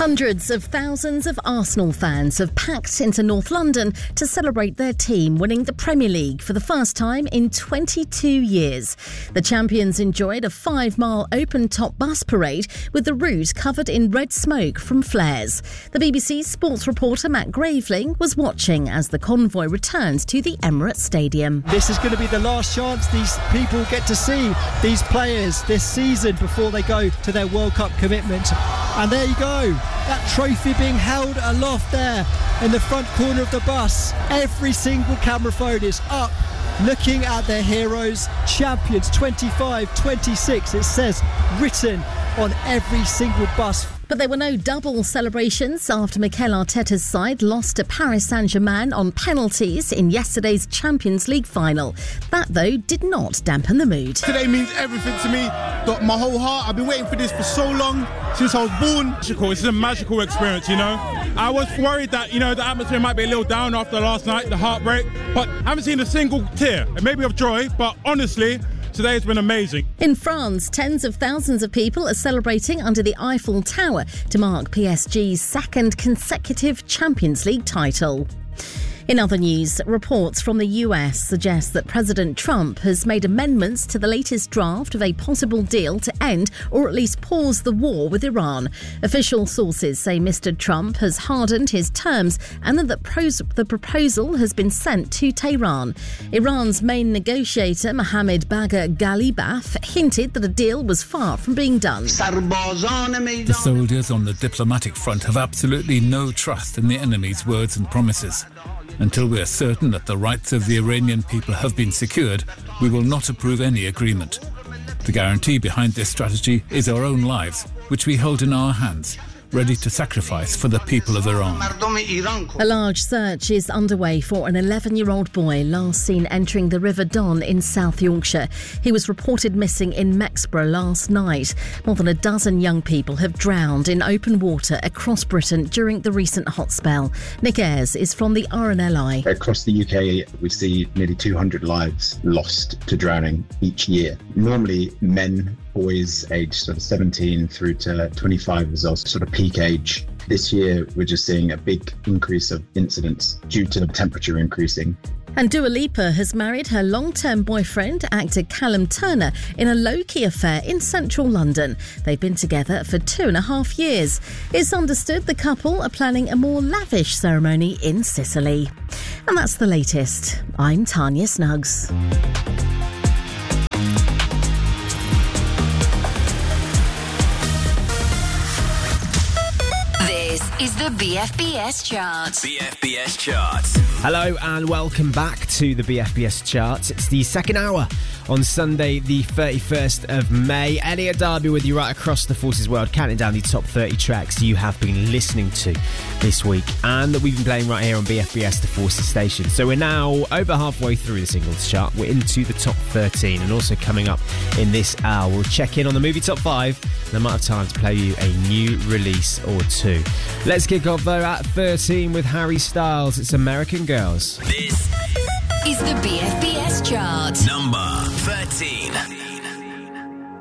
Hundreds of thousands of Arsenal fans have packed into North London to celebrate their team winning the Premier League for the first time in 22 years. The champions enjoyed a 5-mile open-top bus parade with the route covered in red smoke from flares. The BBC's sports reporter Matt Graveling was watching as the convoy returned to the Emirates Stadium. This is going to be the last chance these people get to see these players this season before they go to their World Cup commitment. And there you go, that trophy being held aloft there in the front corner of the bus. Every single camera phone is up looking at their heroes, champions 25-26, it says written on every single bus. But there were no double celebrations after Mikel Arteta's side lost to Paris Saint-Germain on penalties in yesterday's Champions League final. That, though, did not dampen the mood. Today means everything to me. My whole heart, I've been waiting for this for so long, since I was born. It's a magical experience, you know. I was worried that, the atmosphere might be a little down after last night, the heartbreak, but I haven't seen a single tear. It may be of joy, but honestly, today has been amazing. In France, tens of thousands of people are celebrating under the Eiffel Tower to mark PSG's second consecutive Champions League title. In other news, reports from the US suggest that President Trump has made amendments to the latest draft of a possible deal to end or at least pause the war with Iran. Official sources say Mr. Trump has hardened his terms and that the proposal has been sent to Tehran. Iran's main negotiator, Mohammad Bagher Ghalibaf, hinted that a deal was far from being done. The soldiers on the diplomatic front have absolutely no trust in the enemy's words and promises. Until we are certain that the rights of the Iranian people have been secured, we will not approve any agreement. The guarantee behind this strategy is our own lives, which we hold in our hands, ready to sacrifice for the people of Iran. A large search is underway for an 11-year-old boy last seen entering the River Don in South Yorkshire. He was reported missing in Mexborough last night. More than a dozen young people have drowned in open water across Britain during the recent hot spell. Nick Ayres is from the RNLI. Across the UK, we see nearly 200 lives lost to drowning each year. Normally, men, boys aged sort of 17 through to 25 is also sort of peak age. This year, we're just seeing a big increase of incidents due to the temperature increasing. And Dua Lipa has married her long-term boyfriend, actor Callum Turner, in a low-key affair in central London. They've been together for 2.5 years. It's understood the couple are planning a more lavish ceremony in Sicily. And that's the latest. I'm Tanya Snuggs. Is the BFBS chart. BFBS charts. Hello and welcome back to the BFBS charts. It's the second hour on Sunday, the 31st of May. Elliot Darby with you right across the Forces world, counting down the top 30 tracks you have been listening to this week and that we've been playing right here on BFBS, the Forces station. So we're now over halfway through the singles chart. We're into the top 13, and also coming up in this hour, we'll check in on the movie top 5 and I might have time to play you a new release or two. Let's kick off though at 13 with Harry Styles. It's American Girls. This is the BFBS chart. Number 13.